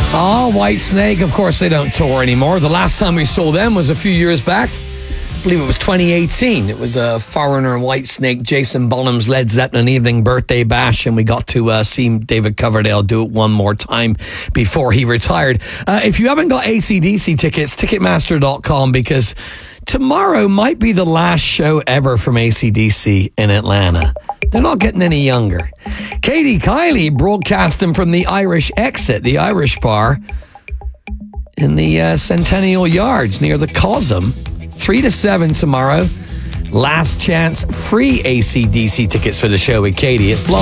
Oh, Whitesnake, of course they don't tour anymore. The last time we saw them was a few years back. I believe it was 2018. It was Foreigner, Whitesnake, Jason Bonham's Led Zeppelin evening birthday bash, and we got to see David Coverdale do it one more time before he retired. If you haven't got AC/DC tickets, Ticketmaster.com, because tomorrow might be the last show ever from AC/DC in Atlanta. They're not getting any younger. Katie Kiley broadcasting from the Irish Exit, the Irish bar in the Centennial Yards near the Cosm. 3 to 7 tomorrow. Last chance free AC/DC tickets for the show with Katie. It's